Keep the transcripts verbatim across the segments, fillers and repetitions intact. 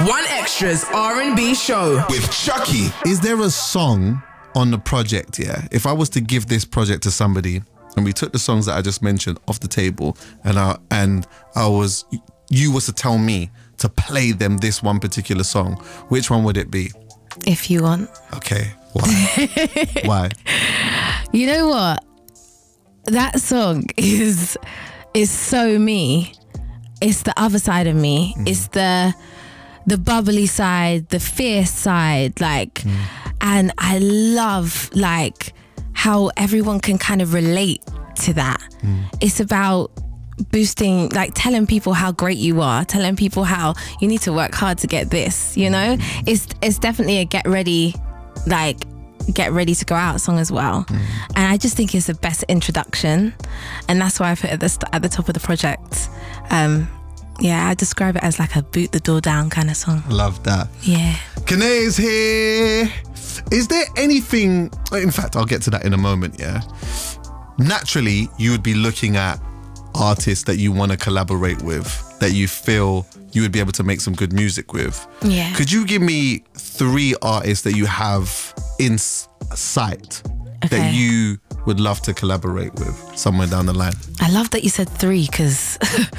One Extra's R and B show with Chucky. Is there a song on the project, yeah? If I was to give this project to somebody and we took the songs that I just mentioned off the table and I, and I was, you was to tell me to play them this one particular song, which one would it be? If You Want. Okay, why? Why? You know what? That song is is so me. It's the other side of me. Mm. It's the the bubbly side, the fierce side, like, mm. and I love like how everyone can kind of relate to that. Mm. It's about boosting, like telling people how great you are, telling people how you need to work hard to get this, you know? Mm. It's it's definitely a get ready, like get ready to go out song as well. Mm. And I just think it's the best introduction. And that's why I put it at the, st- at the top of the project. Um, Yeah, I describe it as like a boot the door down kind of song. Love that. Yeah. Kane is here. Is there anything, in fact, I'll get to that in a moment, yeah? Naturally, you would be looking at artists that you want to collaborate with, that you feel you would be able to make some good music with. Yeah. Could you give me three artists that you have in sight okay. that you would love to collaborate with somewhere down the line? I love that you said three because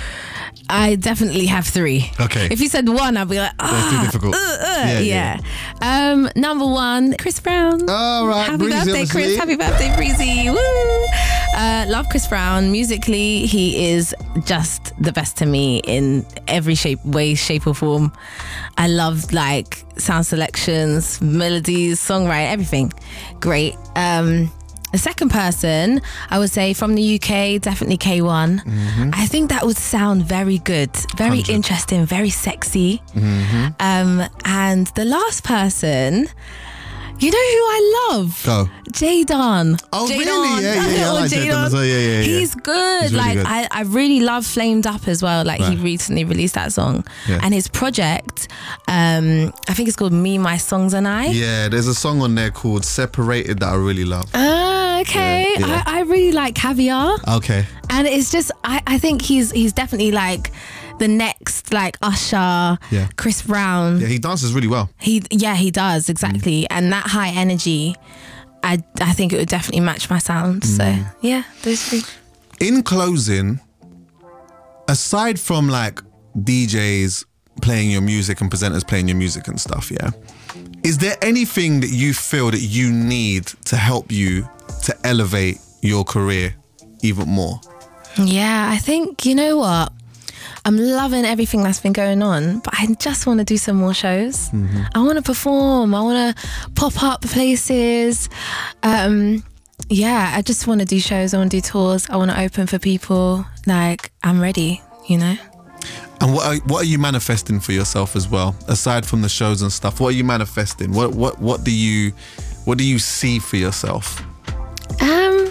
I definitely have three. Okay. If you said one, I'd be like, ah, that's too difficult. Uh, uh, yeah. yeah. Um, number one, Chris Brown. All right, Happy Breezy, birthday, obviously. Chris. Happy birthday, Breezy. Woo! Uh, love Chris Brown. Musically, he is just the best to me in every shape, way, shape, or form. I love like sound selections, melodies, songwriting, everything. Great. Um, The second person, I would say from the U K, definitely K one. Mm-hmm. I think that would sound very good, very one hundred interesting, very sexy. Mm-hmm. Um, and the last person, you know who I love? Go. Jadon. Oh, Jadon. really? Yeah, yeah, yeah. I like Jadon as well. Yeah, yeah, yeah. He's good. He's really like, good. I, I really love Flamed Up as well. Like, right. he recently released that song. Yeah. And his project, um, I think it's called Me, My Songs and I. Yeah, there's a song on there called Separated that I really love. Ah, okay. Yeah, yeah. I, I really like Caviar. Okay. And it's just, I, I think he's he's definitely like the next like Usher, yeah. Chris Brown. Yeah, he dances really well. He yeah, he does, exactly. Mm. And that high energy, I I think it would definitely match my sound. Mm. So yeah, those three. In closing, aside from like D Js playing your music and presenters playing your music and stuff, yeah, is there anything that you feel that you need to help you to elevate your career even more? Yeah, I think, you know what? I'm loving everything that's been going on, but I just want to do some more shows. Mm-hmm. I want to perform. I want to pop up places. Um, yeah, I just want to do shows. I want to do tours. I want to open for people. Like, I'm ready, you know? And what are, what are you manifesting for yourself as well? Aside from the shows and stuff, what are you manifesting? What what what do you what do you see for yourself? Um,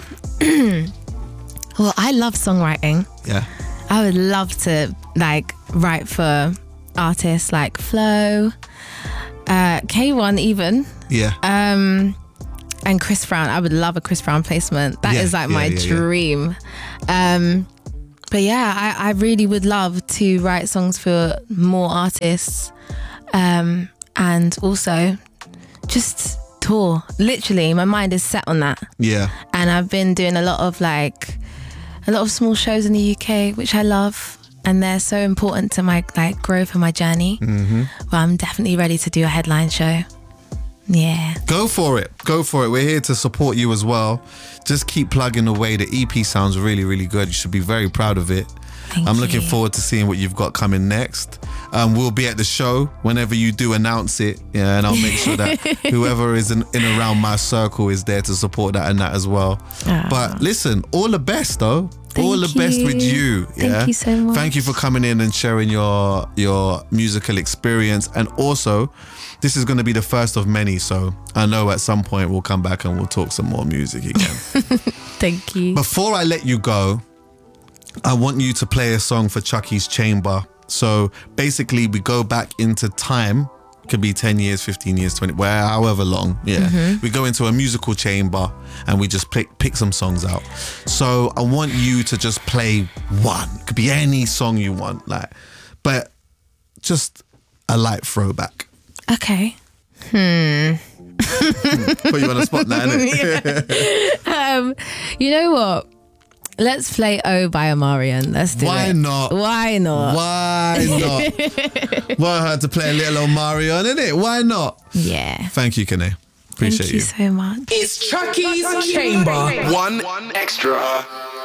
well, I love songwriting. Yeah. I would love to like write for artists like Flo, uh, K one even. Yeah. Um, and Chris Brown. I would love a Chris Brown placement. That yeah, is like yeah, my yeah, dream. Yeah. Um, but yeah, I, I really would love to write songs for more artists, um, and also just tour. Literally, my mind is set on that. Yeah. And I've been doing a lot of like a lot of small shows in the U K, which I love, and they're so important to my like growth and my journey. Mm-hmm. But I'm definitely ready to do a headline show. Yeah. Go for it. Go for it. We're here to support you as well. Just keep plugging away. The E P sounds really, really good. You should be very proud of it. Thank I'm you. looking forward to seeing what you've got coming next. Um, we'll be at the show whenever you do announce it. Yeah, and I'll make sure that whoever is in, in around my circle is there to support that and that as well. Aww. But listen, all the best though. Thank all the you. best with you. Thank yeah? you so much. Thank you for coming in and sharing your your musical experience. And also, this is going to be the first of many. So I know at some point we'll come back and we'll talk some more music again. Thank you. Before I let you go, I want you to play a song for Chucky's Chamber. So basically we go back into time. It could be ten years, fifteen years, twenty, where, however long. Yeah. Mm-hmm. We go into a musical chamber and we just pick, pick some songs out. So I want you to just play one. It could be any song you want, like, but just a light throwback. Okay. Hmm. Put you on the spot now, innit? Yeah. um, you know what? Let's play "Oh" by Omarion. Let's do Why it. not? Why not? Why not? Want her to play a little Omarion, innit? Why not? Yeah. Thank you, Kene. Appreciate Thank you you. so much. It's Chucky's Chamber. One extra.